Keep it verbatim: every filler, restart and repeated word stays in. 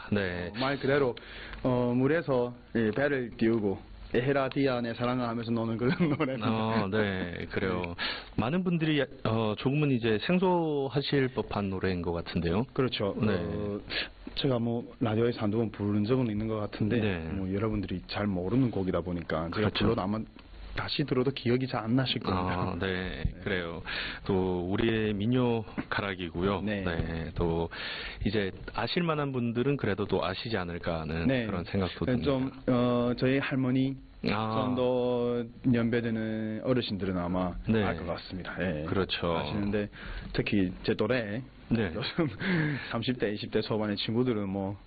네. 어, 말 그대로 어, 물에서 예, 배를 띄우고 에헤라디아 내 사랑을 하면서 노는 그런 노래입니다. 어, 네, 그래요. 많은 분들이 어, 조금은 이제 생소하실 법한 노래인 것 같은데요. 그렇죠. 네. 어, 제가 뭐 라디오에서 한두 번 부른 적은 있는 것 같은데 네. 뭐 여러분들이 잘 모르는 곡이다 보니까 제가 그렇죠. 불러도 아마 다시 들어도 기억이 잘 안 나실 겁니다. 아, 네, 그래요. 또 우리의 민요 가락이고요. 네. 네, 또 이제 아실 만한 분들은 그래도 또 아시지 않을까 하는 네. 그런 생각도 듭니다. 좀 어, 저희 할머니 아. 정도 연배되는 어르신들은 아마 네. 알 것 같습니다. 예. 그렇죠. 아시는데 특히 제 또래 네. 요즘 삼십 대, 이십 대 초반의 친구들은 뭐